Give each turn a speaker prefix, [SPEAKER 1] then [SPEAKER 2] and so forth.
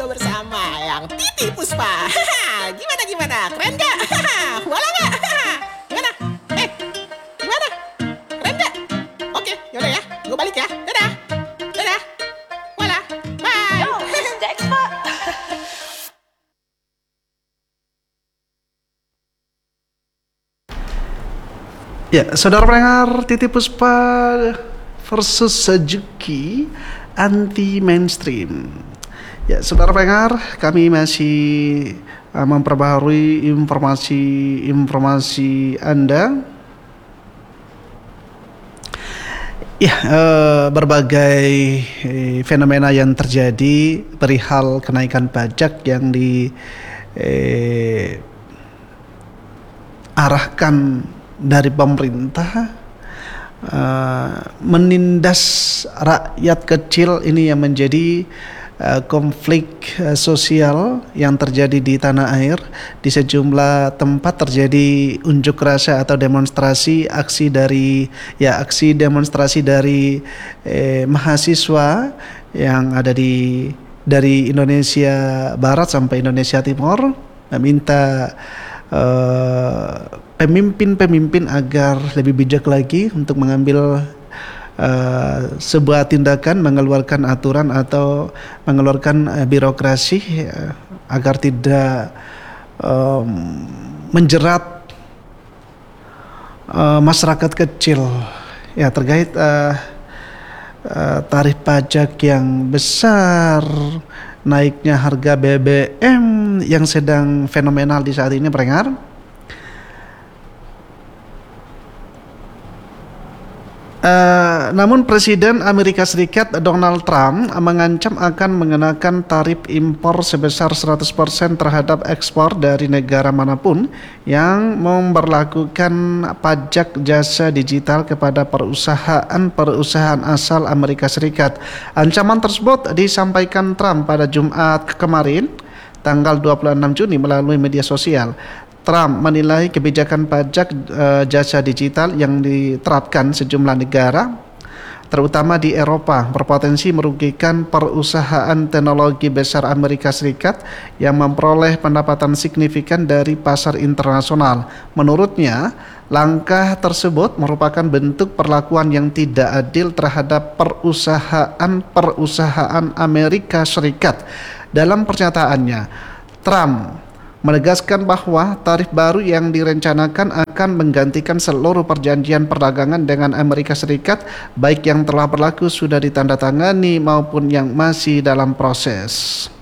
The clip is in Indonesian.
[SPEAKER 1] bersama yang Titi Puspa. Gimana? Keren gak? Wala gak? Gimana? Gimana? Keren gak? Oke, yaudah ya. Gue balik ya. Dadah. Dadah. Wala. Bye.
[SPEAKER 2] Yo, thanks, Pak.
[SPEAKER 3] Ya, saudara pendengar, Titi Puspa versus Suzuki anti mainstream. Ya, saudara pendengar, kami masih memperbaharui informasi Anda. Ya, berbagai fenomena yang terjadi perihal kenaikan pajak yang diarahkan dari pemerintah menindas rakyat kecil ini yang menjadi konflik sosial yang terjadi di tanah air. Di sejumlah tempat terjadi unjuk rasa atau demonstrasi aksi demonstrasi dari mahasiswa yang ada dari Indonesia Barat sampai Indonesia Timur meminta pemimpin agar lebih bijak lagi untuk mengambil sebuah tindakan, mengeluarkan aturan atau mengeluarkan birokrasi agar tidak menjerat masyarakat kecil ya terkait tarif pajak yang besar, naiknya harga BBM yang sedang fenomenal di saat ini, pendengar. Namun Presiden Amerika Serikat Donald Trump mengancam akan mengenakan tarif impor sebesar 100% terhadap ekspor dari negara manapun yang memberlakukan pajak jasa digital kepada perusahaan asal Amerika Serikat. Ancaman tersebut disampaikan Trump pada Jumat kemarin, tanggal 26 Juni melalui media sosial. Trump menilai kebijakan pajak jasa digital yang diterapkan sejumlah negara, terutama di Eropa, berpotensi merugikan perusahaan teknologi besar Amerika Serikat yang memperoleh pendapatan signifikan dari pasar internasional. Menurutnya, langkah tersebut merupakan bentuk perlakuan yang tidak adil terhadap perusahaan Amerika Serikat. Dalam pernyataannya, Trump menegaskan bahwa tarif baru yang direncanakan akan menggantikan seluruh perjanjian perdagangan dengan Amerika Serikat, baik yang telah berlaku sudah ditandatangani maupun yang masih dalam proses.